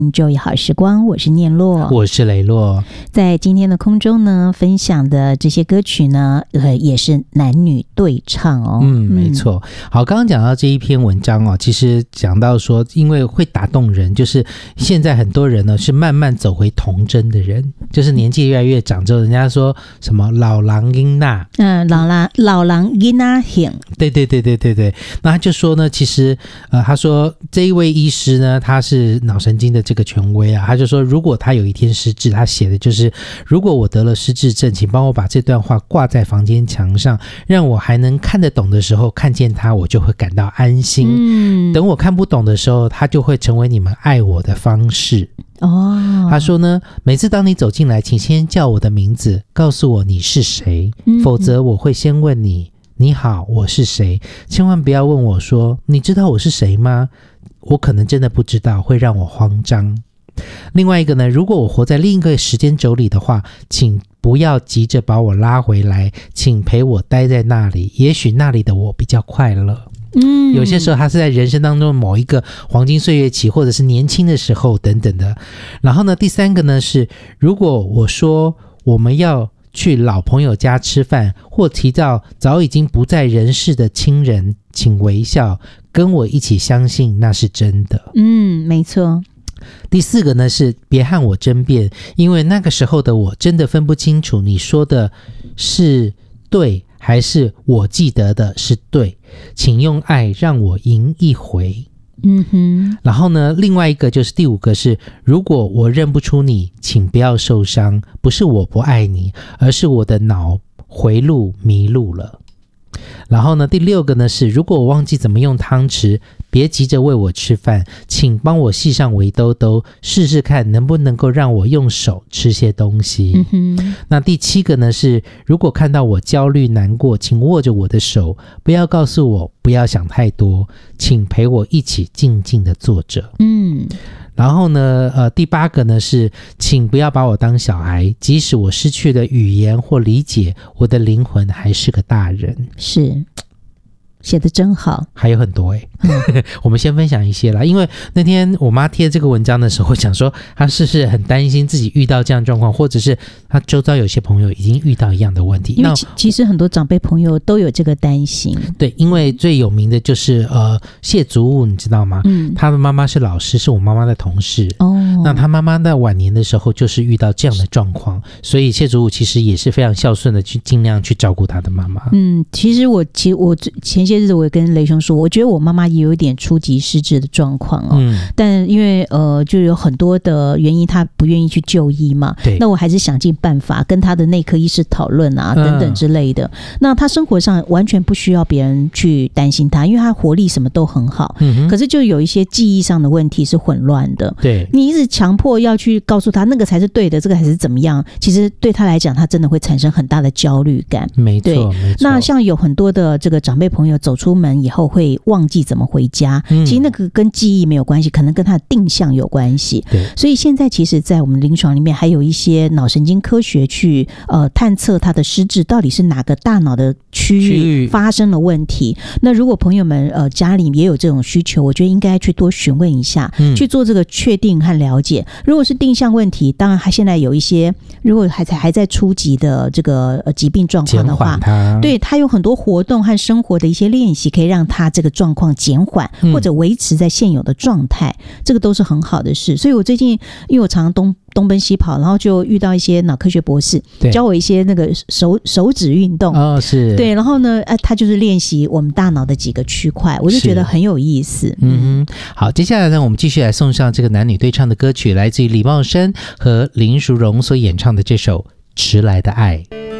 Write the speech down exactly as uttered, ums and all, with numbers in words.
Enjoy 好时光，我是念洛， 我是雷洛。 在今天的空中呢，分享的这些歌曲呢，呃，也是男女对唱哦。 嗯，没错。好，刚刚讲到这一篇文章哦，其实讲到说，因为会打动人，就是现在很多人呢是慢慢走回童真的人，就是年纪越来越长之后，人家说什么老狼囡仔， 嗯，老狼老狼囡仔型， 对对对对对对。那他就说呢，其实呃，他说这一位医师呢，他是脑神经的这个权威啊，他就说，如果他有一天失智，他写的就是，如果我得了失智症，请帮我把这段话挂在房间墙上，让我还能看得懂的时候看见他，我就会感到安心。嗯，等我看不懂的时候，他就会成为你们爱我的方式。哦，他说呢，每次当你走进来，请先叫我的名字，告诉我你是谁，否则我会先问你，你好，我是谁？千万不要问我说，你知道我是谁吗？我可能真的不知道，会让我慌张。另外一个呢，如果我活在另一个时间轴里的话，请不要急着把我拉回来，请陪我待在那里，也许那里的我比较快乐。嗯，有些时候他是在人生当中某一个黄金岁月期，或者是年轻的时候等等的。然后呢，第三个呢是，如果我说我们要去老朋友家吃饭，或提到早已经不在人世的亲人，请微笑，跟我一起相信那是真的。嗯， 没错。 第四个呢是，别和我争辩，因为那个时候的我真的分不清楚你说的是对还是我记得的是对，请用爱让我赢一回。嗯哼。然后呢，另外一个就是第五个是，如果我认不出你，请不要受伤，不是我不爱你，而是我的脑回路迷路了。然后呢，第六个呢是，如果我忘记怎么用汤匙，别急着喂我吃饭，请帮我系上围兜兜，试试看能不能够让我用手吃些东西。嗯哼。那第七个呢是，如果看到我焦虑难过，请握着我的手，不要告诉我不要想太多，请陪我一起静静的坐着。嗯。然后呢，呃，第八个呢是，请不要把我当小孩，即使我失去了语言或理解，我的灵魂还是个大人。 是。写得真好， 还有很多欸、嗯、我们先分享一些啦。因为那天我妈贴这个文章的时候，想说她是不是很担心自己遇到这样的状况，或者是她周遭有些朋友已经遇到一样的问题。 因为其实很多长辈朋友都有这个担心。 对，因为最有名的就是呃谢祖武，你知道吗？嗯，他的妈妈是老师，是我妈妈的同事。哦，那他妈妈在晚年的时候就是遇到这样的状况，所以谢祖武其实也是非常孝顺的，去尽量去照顾他的妈妈。 嗯，其实我其实我前些日子我也跟雷兄说，我觉得我妈妈也有一点初级失智的状况哦，嗯、但因为呃就有很多的原因，她不愿意去就医嘛，对，那我还是想尽办法跟她的内科医师讨论啊、嗯、等等之类的。那她生活上完全不需要别人去担心她，因为她活力什么都很好，嗯、可是就有一些记忆上的问题是混乱的。对，你一直强迫要去告诉她那个才是对的，这个还是怎么样，其实对她来讲，她真的会产生很大的焦虑感。 没错，没错。 那像有很多的这个长辈朋友走出门以后会忘记怎么回家、嗯、其实那个跟记忆没有关系，可能跟他的定向有关系。对，所以现在其实在我们临床里面还有一些脑神经科学去呃探测他的失智到底是哪个大脑的区域发生了问题。那如果朋友们呃家里也有这种需求，我觉得应该去多询问一下、嗯、去做这个确定和了解。如果是定向问题，当然还现在有一些如果还在还在初级的这个、呃、疾病状况的话，他对他有很多活动和生活的一些练习可以让他这个状况减缓或者维持在现有的状态、嗯、这个都是很好的事。所以我最近因为我常常东东奔西跑，然后就遇到一些脑科学博士教我一些那个手手指运动。哦，是，对，然后呢、呃、他就是练习我们大脑的几个区块，我就觉得很有意思。 嗯，好，接下来呢我们继续来送上这个男女对唱的歌曲，来自于李茂生和林淑荣所演唱的这首迟来的爱。